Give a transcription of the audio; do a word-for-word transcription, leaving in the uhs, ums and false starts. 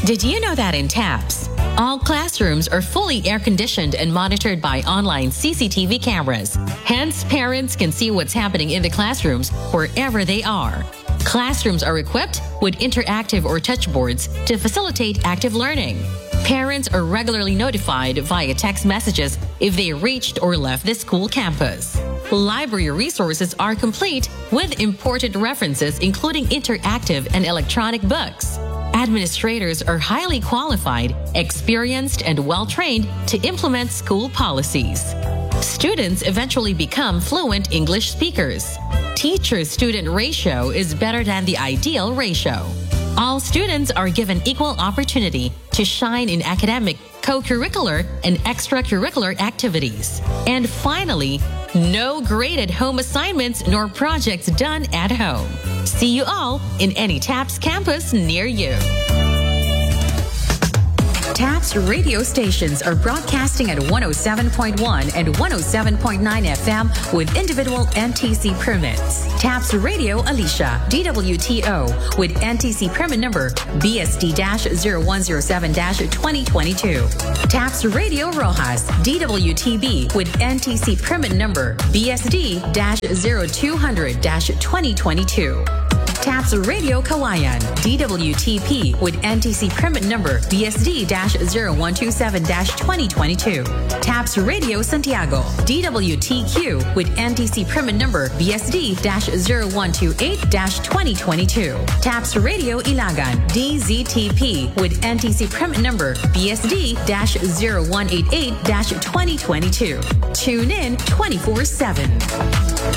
Did you know that in TAPS, all classrooms are fully air-conditioned and monitored by online C C T V cameras? Hence, parents can see what's happening in the classrooms wherever they are. Classrooms are equipped with interactive or touch boards to facilitate active learning. Parents are regularly notified via text messages if they reached or left the school campus. Library resources are complete with important references including interactive and electronic books. Administrators are highly qualified, experienced, and well-trained to implement school policies. Students eventually become fluent English speakers. Teacher-student ratio is better than the ideal ratio. All students are given equal opportunity to shine in academic, co-curricular, and extracurricular activities. And finally, no graded home assignments nor projects done at home. See you all in any TAPS campus near you. TAPS radio stations are broadcasting at one oh seven point one and one oh seven point nine F M with individual N T C permits. TAPS Radio Alicia, D W T O, with N T C permit number B S D zero one zero seven twenty twenty-two. TAPS Radio Rojas, D W T B, with N T C permit number B S D zero two hundred twenty twenty-two. TAPS Radio Kawayan, D W T P, with N T C permit number B S D zero one two seven twenty twenty-two. TAPS Radio Santiago, D W T Q, with N T C permit number B S D zero one two eight twenty twenty-two. TAPS Radio Ilagan, D Z T P, with N T C permit number B S D zero one eight eight twenty twenty-two. Tune in twenty-four seven.